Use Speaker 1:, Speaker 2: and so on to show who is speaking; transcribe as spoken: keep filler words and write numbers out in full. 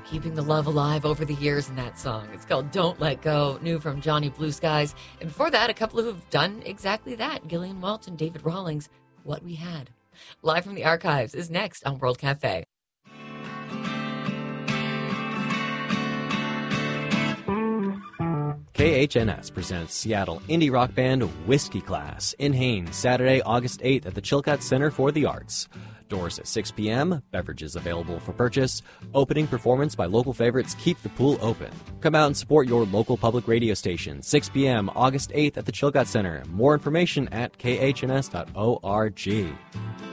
Speaker 1: keeping the love alive over the years in that song. It's called Don't Let Go, new from Johnny Blue Skies. And before that, a couple who've done exactly that, Gillian Welch and David Rawlings, What We Had. Live from the archives is next on World Cafe.
Speaker 2: K H N S presents Seattle indie rock band Whiskey Class in Haines, Saturday, August eighth at the Chilcott Center for the Arts. Doors at six p.m., beverages available for purchase. Opening performance by local favorites Keep the Pool Open. Come out and support your local public radio station, six p.m., August eighth at the Chilcott Center. More information at k h n s dot org.